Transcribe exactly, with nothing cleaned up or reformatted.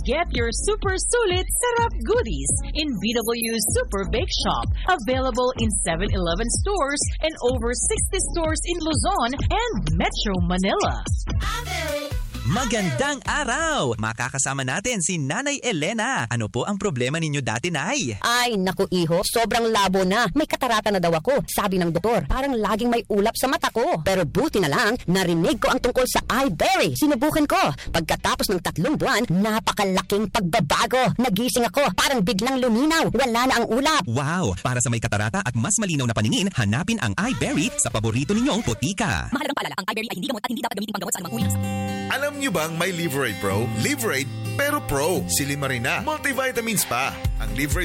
Get your super sulit sarap goodies in B W Super Bake Shop. Available in seven eleven stores and over sixty stores in Luzon and Metro Manila. Magandang araw! Makakasama natin si Nanay Elena. Ano po ang problema ninyo dati, Nay? Ay, naku iho, sobrang labo na. May katarata na daw ako. Sabi ng doktor, parang laging may ulap sa mata ko. Pero buti na lang, narinig ko ang tungkol sa iBerry. Sinubukan ko. Pagkatapos ng tatlong buwan, napakalaking pagbabago. Nagising ako, parang biglang luminaw. Wala na ang ulap. Wow! Para sa may katarata at mas malinaw na paningin, hanapin ang iBerry sa paborito ninyong butika. Mahalagang paalala, ang iBerry ay hindi gamot at hindi dapat gamitin panggamot sa anumang uri ng sakit. Alam niyo bang may Liverade Pro? Liverade pero Pro. Silimarina. Multivitamins pa. Ang Liverade